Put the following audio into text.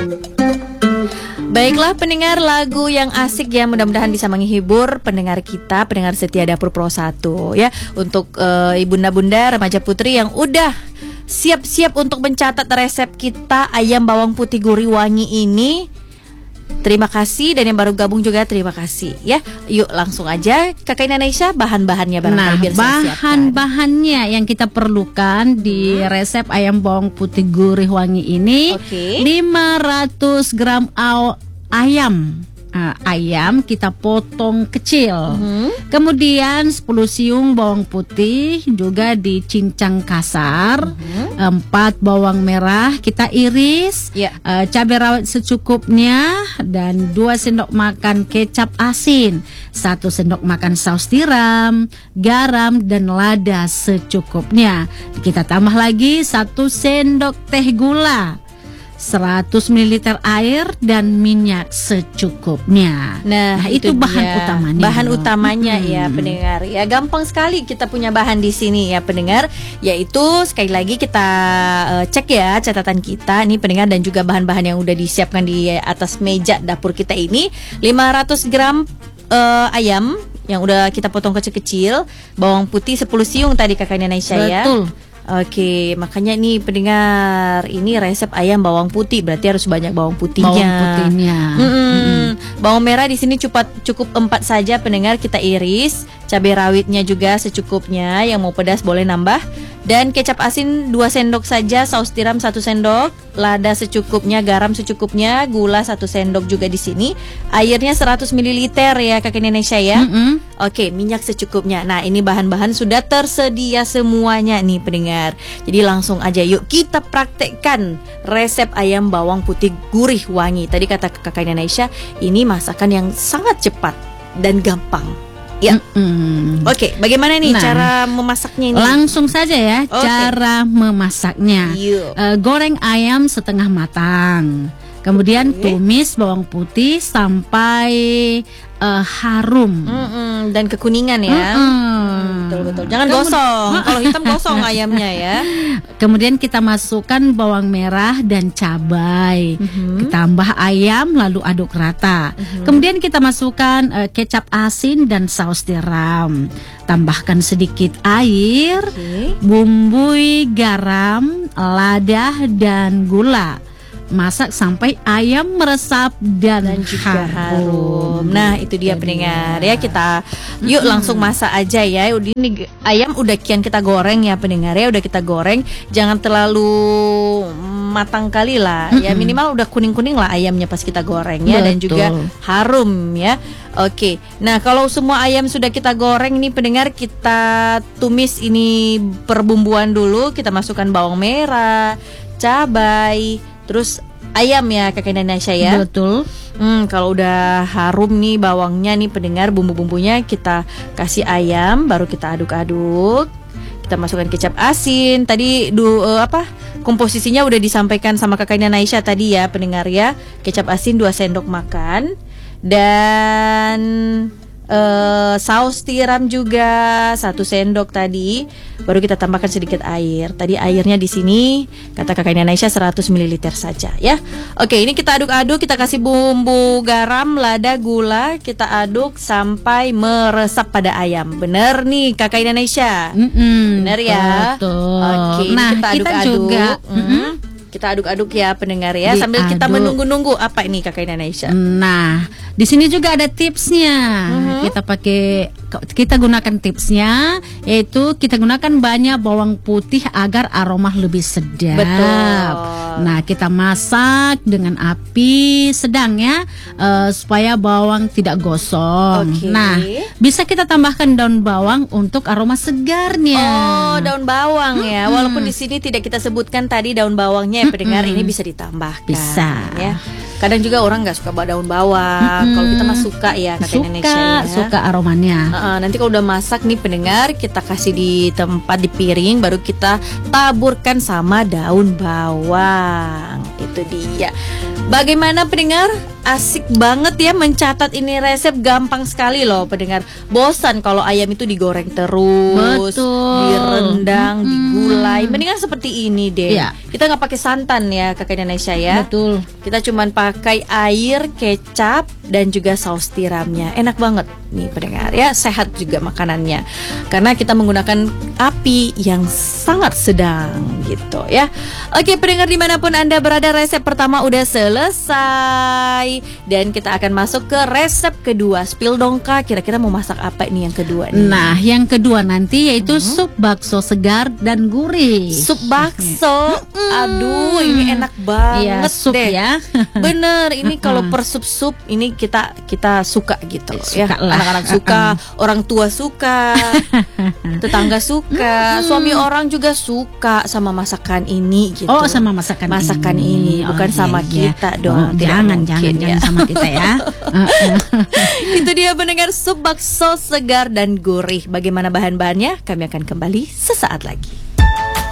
Baiklah pendengar, lagu yang asik ya, mudah-mudahan bisa menghibur pendengar kita, pendengar setia Dapur Pro 1 ya. Untuk ibunda-bunda, remaja putri yang udah siap-siap untuk mencatat resep kita ayam bawang putih gurih wangi ini, terima kasih. Dan yang baru gabung juga terima kasih ya. Yuk langsung aja Kakak Indonesia, bahan-bahannya barangkali biar saya siapkan. Bahan-bahannya yang kita perlukan di resep ayam bawang putih gurih wangi ini, 500 gram ayam. Ayam kita potong kecil. Kemudian 10 siung bawang putih juga dicincang kasar. 4 bawang merah kita iris. Cabai rawit secukupnya. Dan 2 sendok makan kecap asin, 1 sendok makan saus tiram, garam dan lada secukupnya. Kita tambah lagi 1 sendok teh gula, 100 ml air dan minyak secukupnya. Nah, itu bahan utamanya. Bahan utamanya ya pendengar. Ya gampang sekali kita punya bahan di sini ya pendengar. Yaitu sekali lagi kita cek ya catatan kita nih pendengar, dan juga bahan-bahan yang udah disiapkan di atas meja dapur kita ini. 500 gram ayam yang udah kita potong kecil-kecil, bawang putih 10 siung tadi Kakak Indonesia ya. Betul. Oke, makanya nih pendengar, ini resep ayam bawang putih, berarti harus banyak bawang putihnya. Bawang putihnya. Bawang merah di sini cukup 4 saja pendengar, kita iris. Cabai rawitnya juga secukupnya, yang mau pedas boleh nambah. Dan kecap asin 2 sendok saja, saus tiram 1 sendok, lada secukupnya, garam secukupnya, gula 1 sendok juga di sini. Airnya 100 ml ya Kakak Indonesia ya. Oke, minyak secukupnya. Nah, ini bahan-bahan sudah tersedia semuanya nih pendengar. Jadi langsung aja yuk kita praktekkan resep ayam bawang putih gurih wangi. Tadi kata Kakak Indonesia, ini masakan yang sangat cepat dan gampang. Ya. Oke, bagaimana nih cara memasaknya ini? Langsung saja ya cara memasaknya. Goreng ayam setengah matang. Kemudian tumis bawang putih sampai harum dan kekuningan ya. Betul-betul. Jangan gosong. Kalau hitam gosong ayamnya ya. Kemudian kita masukkan bawang merah dan cabai. Tambah ayam lalu aduk rata. Kemudian kita masukkan kecap asin dan saus tiram. Tambahkan sedikit air, bumbui garam, lada dan gula. Masak sampai ayam meresap dan juga harum. Nah, itu dia pendengar ya. Kita yuk langsung masak aja ya. Ini ayam udah kian kita goreng ya pendengar ya. Udah kita goreng, jangan terlalu matang kali lah ya. Minimal udah kuning-kuning lah ayamnya pas kita goreng ya. Dan juga harum ya. Oke, nah kalau semua ayam sudah kita goreng nih pendengar, kita tumis ini perbumbuan dulu. Kita masukkan bawang merah, cabai, terus ayam ya Kakak Indonesia ya. Betul. Kalau udah harum nih bawangnya nih pendengar, bumbu-bumbunya kita kasih ayam, baru kita aduk-aduk. Kita masukkan kecap asin. Tadi komposisinya udah disampaikan sama Kakak Indonesia tadi ya pendengar ya. Kecap asin 2 sendok makan. Dan saus tiram juga 1 sendok tadi. Baru kita tambahkan sedikit air. Tadi airnya di sini kata Kakak Indonesia 100 ml saja ya. Oke, ini kita aduk-aduk, kita kasih bumbu garam, lada, gula, kita aduk sampai meresap pada ayam. Bener nih Kakak Indonesia. Bener ya. Betul. Oke, nah, kita aduk-aduk. Kita aduk-aduk ya pendengar ya. Sambil kita menunggu-nunggu apa ini Kakak Indonesia. Nah, di sini juga ada tipsnya. Kita gunakan tipsnya, yaitu kita gunakan banyak bawang putih agar aroma lebih sedap. Betul. Nah, kita masak dengan api sedang ya, supaya bawang tidak gosong. Nah, bisa kita tambahkan daun bawang untuk aroma segarnya. Oh, daun bawang ya. Walaupun di sini tidak kita sebutkan tadi daun bawangnya ya pendengar, ini bisa ditambahkan. Bisa ya. Kadang juga orang nggak suka daun bawang. Kalau kita mah suka ya Kakak Indonesia ya. Suka aromanya. Nanti kalau udah masak nih pendengar, kita kasih di tempat di piring, baru kita taburkan sama daun bawang. Itu dia. Bagaimana pendengar? Asik banget ya mencatat ini resep, gampang sekali loh pendengar. Bosan kalau ayam itu digoreng terus, betul, direndang, digulai. Mendingan seperti ini deh. Ya. Kita nggak pakai santan ya Kakak Indonesia ya. Betul. Kita cuman pakai air, kecap, dan juga saus tiramnya. Enak banget nih pendengar ya. Sehat juga makanannya karena kita menggunakan api yang sangat sedang gitu ya. Oke pendengar dimanapun Anda berada, resep pertama udah selesai. Dan kita akan masuk ke resep kedua. Spill dong Kak, kira-kira mau masak apa nih yang kedua nih? Nah, yang kedua nanti yaitu sup bakso segar dan gurih. Sup bakso, aduh ini enak banget sup deh. Ya. Bener, ini kalau per sup ini kita suka gitu ya. Suka lah. Anak-anak suka, orang tua suka, tetangga suka, suami orang juga suka sama masakan ini gitu. Oh, sama masakan ini, bukan sama kita dong. Jangan sama kita ya. Itu dia pendengar, sup bakso segar dan gurih. Bagaimana bahan-bahannya? Kami akan kembali sesaat lagi.